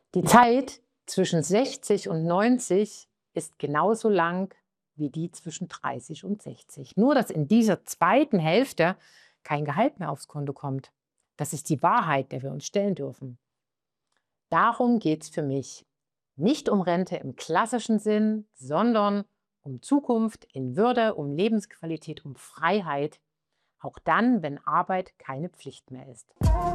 Die Zeit zwischen 60 und 90 ist genauso lang wie die zwischen 30 und 60. Nur, dass in dieser zweiten Hälfte kein Gehalt mehr aufs Konto kommt. Das ist die Wahrheit, der wir uns stellen dürfen. Darum geht es für mich. Nicht um Rente im klassischen Sinn, sondern um Zukunft in Würde, um Lebensqualität, um Freiheit. Auch dann, wenn Arbeit keine Pflicht mehr ist.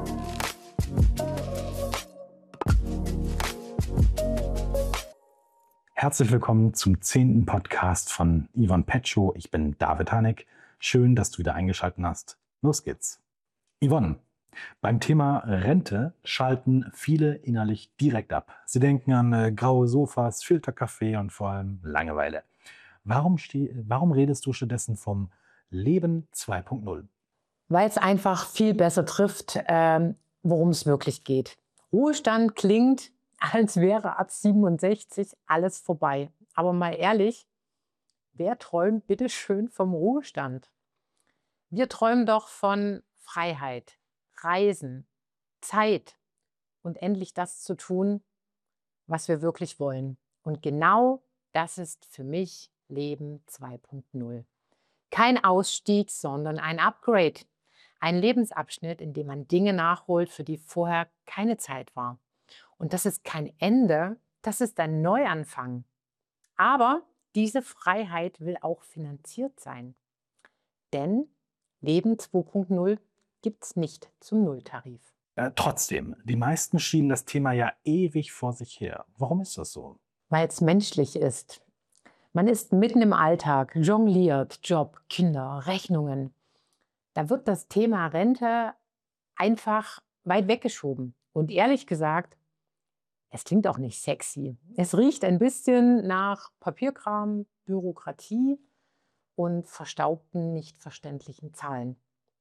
Herzlich willkommen zum 10. Podcast von Yvonne Petschow. Ich bin David Haneck. Schön, dass du wieder eingeschaltet hast. Los geht's. Yvonne, beim Thema Rente schalten viele innerlich direkt ab. Sie denken an graue Sofas, Filterkaffee und vor allem Langeweile. Warum redest du stattdessen vom Leben 2.0? Weil es einfach viel besser trifft, worum es wirklich geht. Ruhestand klingt, als wäre ab 67 alles vorbei. Aber mal ehrlich, wer träumt bitte schön vom Ruhestand? Wir träumen doch von Freiheit, Reisen, Zeit und endlich das zu tun, was wir wirklich wollen. Und genau das ist für mich Leben 2.0. Kein Ausstieg, sondern ein Upgrade. Ein Lebensabschnitt, in dem man Dinge nachholt, für die vorher keine Zeit war. Und das ist kein Ende, das ist ein Neuanfang. Aber diese Freiheit will auch finanziert sein. Denn Leben 2.0 gibt es nicht zum Nulltarif. Trotzdem, die meisten schieben das Thema ja ewig vor sich her. Warum ist das so? Weil es menschlich ist. Man ist mitten im Alltag, jongliert, Job, Kinder, Rechnungen. Da wird das Thema Rente einfach weit weggeschoben. Und ehrlich gesagt, es klingt auch nicht sexy. Es riecht ein bisschen nach Papierkram, Bürokratie und verstaubten, nicht verständlichen Zahlen.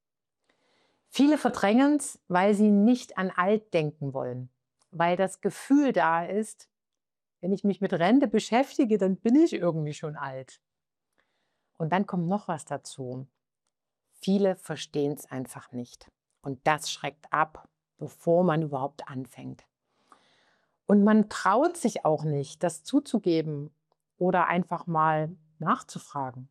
Viele verdrängen es, weil sie nicht an alt denken wollen. Weil das Gefühl da ist, wenn ich mich mit Rente beschäftige, dann bin ich irgendwie schon alt. Und dann kommt noch was dazu. Viele verstehen es einfach nicht. Und das schreckt ab, bevor man überhaupt anfängt. Und man traut sich auch nicht, das zuzugeben oder einfach mal nachzufragen.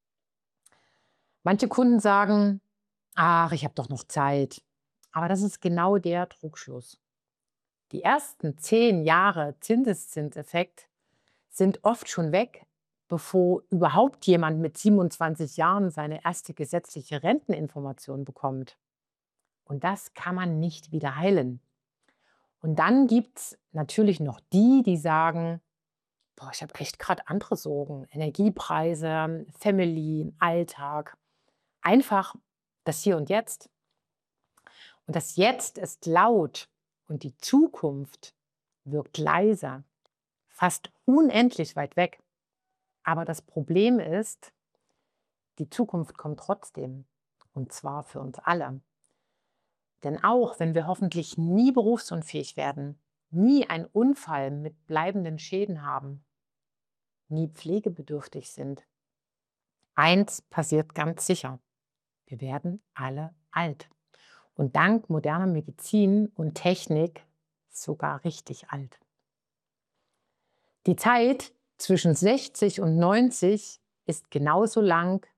Manche Kunden sagen, ach, ich habe doch noch Zeit. Aber das ist genau der Trugschluss. Die ersten 10 Jahre Zinseszinseffekt sind oft schon weg, bevor überhaupt jemand mit 27 Jahren seine erste gesetzliche Renteninformation bekommt. Und das kann man nicht wieder heilen. Und dann gibt es natürlich noch die, die sagen, boah, ich habe echt gerade andere Sorgen. Energiepreise, Family, Alltag. Einfach das Hier und Jetzt. Und das Jetzt ist laut und die Zukunft wirkt leiser, fast unendlich weit weg. Aber das Problem ist, die Zukunft kommt trotzdem. Und zwar für uns alle. Denn auch wenn wir hoffentlich nie berufsunfähig werden, nie einen Unfall mit bleibenden Schäden haben, nie pflegebedürftig sind, eins passiert ganz sicher: Wir werden alle alt. Und dank moderner Medizin und Technik sogar richtig alt. Die Zeit zwischen 60 und 90 ist genauso lang